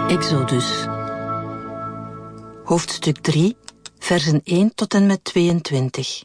Exodus. Hoofdstuk 3, versen 1 tot en met 22.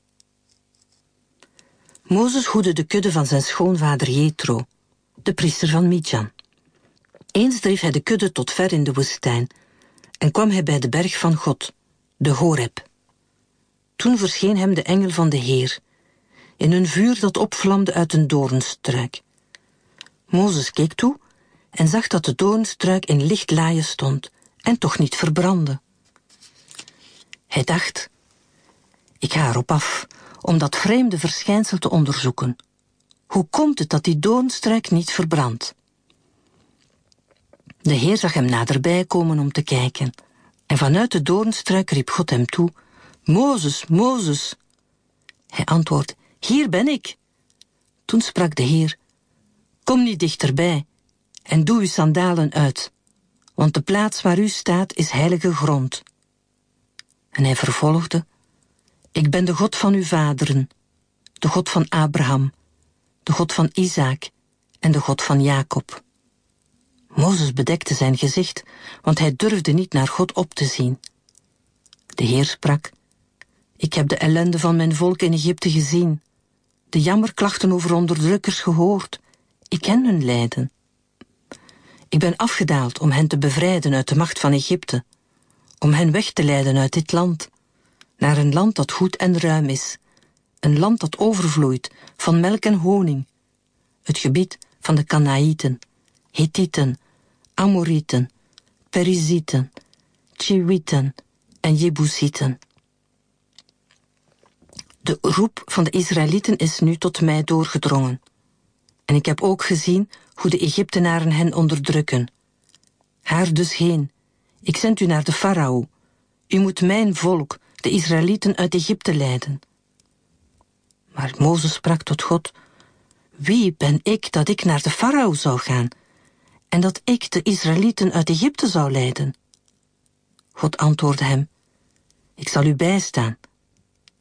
Mozes hoedde de kudde van zijn schoonvader Jethro, de priester van Midjan. Eens dreef hij de kudde tot ver in de woestijn en kwam hij bij de berg van God, de Horeb. Toen verscheen hem de engel van de Heer, in een vuur dat opvlamde uit een doornstruik. Mozes keek toe en zag dat de doornstruik in licht laaien stond en toch niet verbrandde. Hij dacht, ik ga erop af om dat vreemde verschijnsel te onderzoeken. Hoe komt het dat die doornstruik niet verbrandt? De Heer zag hem naderbij komen om te kijken, en vanuit de doornstruik riep God hem toe, Mozes, Mozes. Hij antwoordde, hier ben ik. Toen sprak de Heer, kom niet dichterbij en doe uw sandalen uit, want de plaats waar u staat is heilige grond. En hij vervolgde, ik ben de God van uw vaderen, de God van Abraham, de God van Isaak en de God van Jacob. Mozes bedekte zijn gezicht, want hij durfde niet naar God op te zien. De Heer sprak, ik heb de ellende van mijn volk in Egypte gezien, de jammerklachten over onderdrukkers gehoord. Ik ken hun lijden. Ik ben afgedaald om hen te bevrijden uit de macht van Egypte, om hen weg te leiden uit dit land, naar een land dat goed en ruim is, een land dat overvloeit van melk en honing, het gebied van de Kanaïten, Hethieten, Amorieten, Perizieten, Tjewieten en Jebusieten. De roep van de Israëlieten is nu tot mij doorgedrongen. En ik heb ook gezien hoe de Egyptenaren hen onderdrukken. Haar dus heen, ik zend u naar de farao. U moet mijn volk, de Israëlieten, uit Egypte leiden. Maar Mozes sprak tot God, wie ben ik dat ik naar de farao zou gaan en dat ik de Israëlieten uit Egypte zou leiden? God antwoordde hem, ik zal u bijstaan